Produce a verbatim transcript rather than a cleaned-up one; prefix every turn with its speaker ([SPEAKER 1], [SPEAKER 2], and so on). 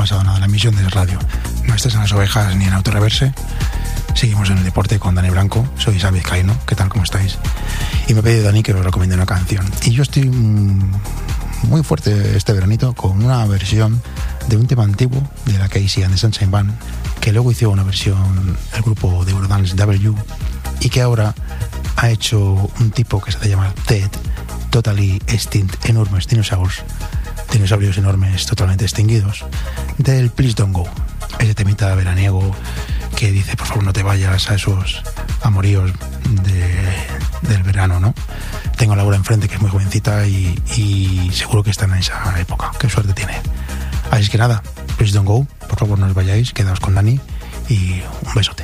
[SPEAKER 1] pasado nada, la emisión de radio. No estés en las ovejas ni en autorreverse. Seguimos en el deporte con Dani Blanco. Soy Xavi Vizcaíno. ¿Qué tal? ¿Cómo estáis? Y me ha pedido Dani que os recomiende una canción. Y yo estoy mmm, muy fuerte este veranito con una versión de un tema antiguo de la Casey and the Sunshine Band, que luego hizo una versión el grupo de Eurodance W, y que ahora ha hecho un tipo que se llama Ted, Totally Extinct, enormes dinosaurios, dinosaurios enormes totalmente extinguidos, del Please Don't Go, ese temita veraniego que dice por favor no te vayas a esos amoríos de, del verano, ¿no? Tengo a Laura enfrente, que es muy jovencita y, y seguro que está en esa época. Qué suerte tiene. Así es que nada, Please Don't Go, por favor no os vayáis, quedaos con Dani y un besote.